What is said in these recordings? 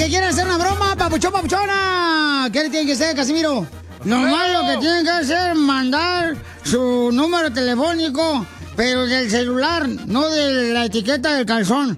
quieren hacer una broma, papuchón, papuchona, ¿qué le tienen que hacer, Casimiro? Nomás lo que tienen que hacer es mandar su número telefónico, pero del celular, no de la etiqueta del calzón.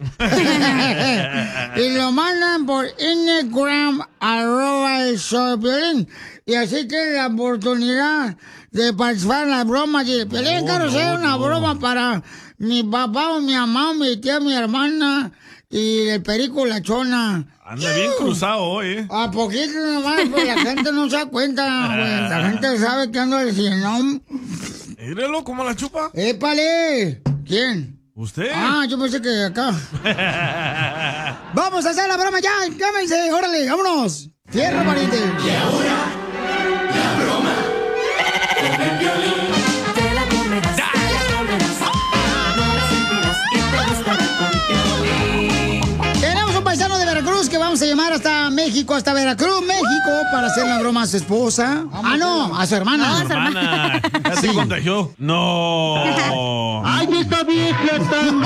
Y lo mandan por Instagram, @el_show_de_Piolín. Y así tienen la oportunidad de participar en las bromas. Y Piolín, quiero hacer una broma para mi papá o mi mamá, mi tía, mi hermana y el perico la chona. Anda bien cruzado hoy, ¿eh? A poquito nomás, pues la gente no se da cuenta, güey. La gente sabe que ando diciendo. Mírelo, ¿cómo la chupa? ¡Épale! ¿Quién? ¿Usted? Ah, yo pensé que acá. ¡Vamos a hacer la broma ya! ¡Llámense! ¡Órale, vámonos! ¡Fierro, pariente! Y ahora, la broma con el Piolín. Te la comerás, te la comerás, no la sentirás y te gustará con Piolín. Tenemos un paisano de Veracruz que vamos a llamar hasta México, hasta Veracruz, México, para hacer la broma a su esposa. Ah, no, a su hermana. No, a su hermana. Ya se contagió. No. ¡Ay, esta vieja tan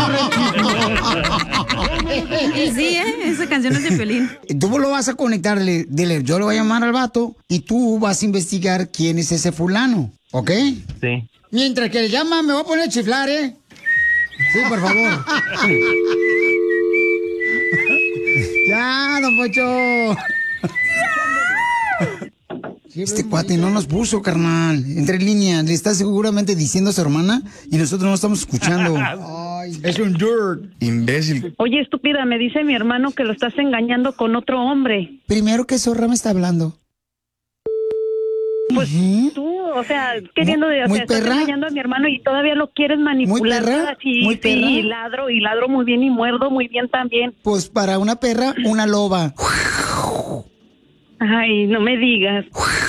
Y sí, esa canción es de Piolín. Tú lo vas a conectar, dile, yo le voy a llamar al vato y tú vas a investigar quién es ese fulano, ¿ok? Sí. Mientras que le llama, me voy a poner a chiflar, ¿eh? Sí, por favor. Ya, don Pocho. Este cuate no nos puso, carnal. Entre líneas, le está seguramente diciendo a su hermana y nosotros no estamos escuchando. Ay, es un dirt. Imbécil. Oye, estúpida, me dice mi hermano que lo estás engañando con otro hombre. Primero, ¿qué zorra me está hablando? Pues tú, o sea, queriendo de, o sea, estás engañando a mi hermano y todavía lo quieres manipular. ¿Muy perra? Sí, ¿Muy perra? sí, y ladro muy bien y muerdo muy bien también. Pues para una perra, una loba. Ay, no me digas.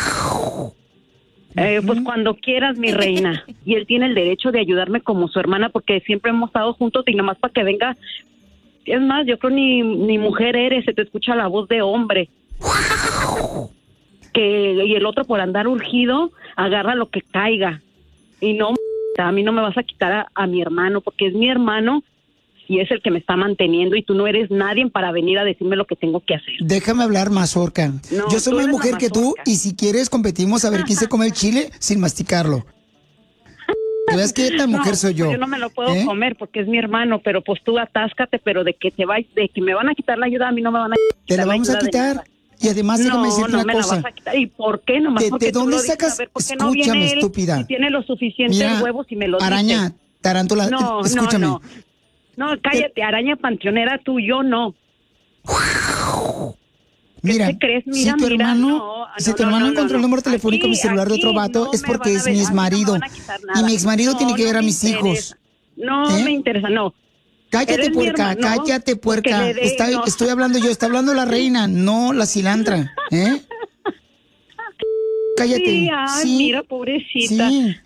Pues cuando quieras, mi reina. Y él tiene el derecho de ayudarme como su hermana porque siempre hemos estado juntos y nomás para que venga. Es más, yo creo ni mujer eres, se te escucha la voz de hombre. Y el otro por andar urgido, agarra lo que caiga. Y no, a mí no me vas a quitar a mi hermano porque es mi hermano y es el que me está manteniendo y tú no eres nadie para venir a decirme lo que tengo que hacer. Déjame hablar, mazorca. No, yo soy tú más eres mujer la que tú y si quieres competimos a ver quién se come el chile sin masticarlo. ¿Ves qué tan mujer soy yo? Pues yo no me lo puedo comer porque es mi hermano, pero pues tú atáscate, pero de que me van a quitar la ayuda, a mí no me van a quitar. Te la vamos a quitar. Y además déjame decirte una cosa. La vas a quitar. ¿Y por qué? Nomás porque ¿De tú dónde lo dices. sacas? A ver, ¿por qué Escúchame, no viene él estúpida. y tiene los suficientes Mira, huevos y me lo dice? araña, tarántula, escúchame. No, cállate, araña panteonera, tú, yo no. Mira, ¿Qué te crees? Mira, si tu mira, hermano, tu hermano encontró el número telefónico de mi celular de otro vato, es porque es mi exmarido. Y mi exmarido tiene que ver a mis hijos. No me interesa, no. Cállate, puerca, cállate, puerca. Estoy hablando yo, está hablando la reina, no la cilantra, ¿eh? Cállate. Sí, ay, mira, pobrecita. Sí.